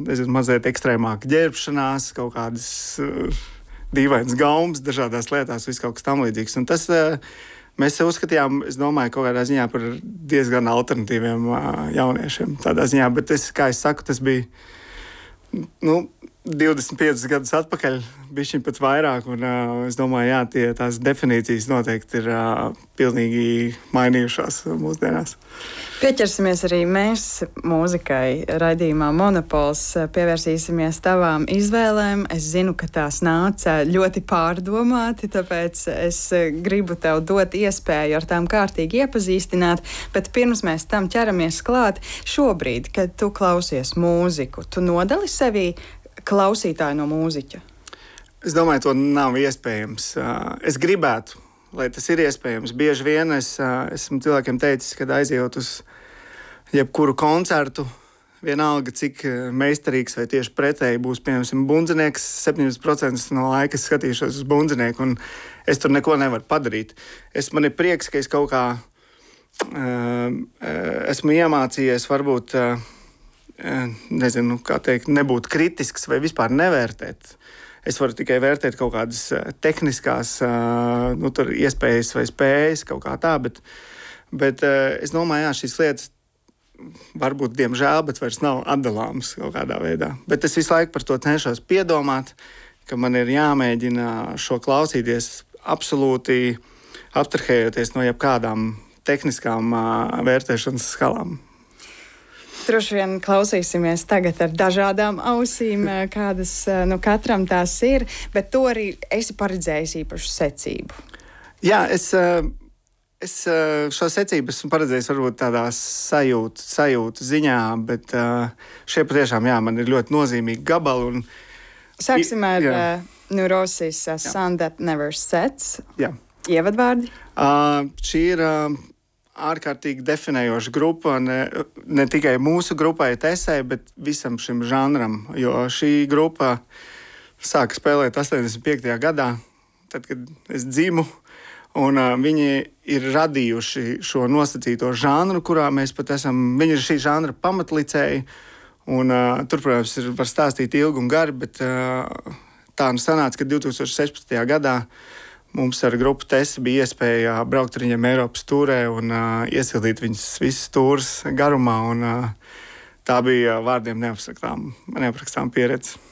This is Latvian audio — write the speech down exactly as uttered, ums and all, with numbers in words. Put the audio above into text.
nezinu, mazliet ekstrēmāka ģērbšanās, kaut kādas uh, dīvainas gaumas, dažādās lietās, viss kaut kas tam līdzīgs. Un tas uh, mēs sev uzskatījām, es domāju, kaut kādā ziņā par diezgan alternatīviem uh, jauniešiem. Tādā ziņā, bet es, kā es saku, tas bija nu, divdesmit piecus gadus atpakaļ, bišķiņ pat vairāk, un uh, es domāju, jā, tie, tās definīcijas noteikti ir uh, pilnīgi mainījušās mūsdienās. Pieķersimies arī mēs mūzikai raidījumā Monopols, pievērsīsimies tavām izvēlēm. Es zinu, ka tās nāca ļoti pārdomāti, tāpēc es gribu tev dot iespēju ar tām kārtīgi iepazīstināt, bet pirms mēs tam ķeramies klāt, šobrīd, kad tu klausies mūziku, tu nodali sevi klausītāju no mūziķa? Es domāju, to nav iespējams. Es gribētu, lai tas ir iespējams. Bieži vien es esmu cilvēkiem teicis, kad aizejot uz jebkuru koncertu, vienalga, cik meistarīgs vai tieši pretēji būs, piemēram, bundzinieks, septiņdesmit procenti no laika es skatīšos uz bundzinieku, un es tur neko nevaru padarīt. Es, man ir prieks, ka es kaut kā uh, esmu iemācījies varbūt uh, nezinu, kā teikt, nebūt kritisks vai vispār nevērtēt. Es varu tikai vērtēt kaut kādas tehniskās nu, tur iespējas vai spējas, kaut kā tā, bet, bet es domāju, jā, šīs lietas varbūt, diemžēl, bet vairs nav atdalāmas kaut kādā veidā. Bet es visu laiku par to cenšos piedomāt, ka man ir jāmēģina šo klausīties absolūti abstrahējoties no jebkādām tehniskām vērtēšanas skalām. Droši vien klausīsimies tagad ar dažādām ausīm, kādas nu, katram tās ir, bet to arī esi paredzējis īpašu secību. Jā, es, es šo secību esmu paredzējis varbūt tādā sajūtu, sajūtu ziņā, bet šie patiešām, jā, man ir ļoti nozīmīgi gabali. Un... Sāksim ar uh, Neurosis, a Sun That Never Sets. Jā. Ievadvārdi? Uh, šī ir... Uh, ārkārtīgi definējoša grupa, ne, ne tikai mūsu grupai Tesai, bet visam šim žanram, jo šī grupa sāka spēlēt astoņdesmit piektajā gadā, tad, kad es dzimu, un uh, viņi ir radījuši šo nosacīto žanru, kurā mēs pat esam, viņi ir šī žanra pamatlicēji, un uh, tur, protams, ir, var stāstīt ilgi un gari, bet uh, tā nu sanāca, ka divtūkstoš sešpadsmitajā gadā mums ar grupu Tesa bija iespēja braukt ar viņiem Eiropas tūrē un uh, iesildīt viņus visus tūras garumā. Un, uh, tā bija vārdiem neaprakstām, neaprakstām pieredze.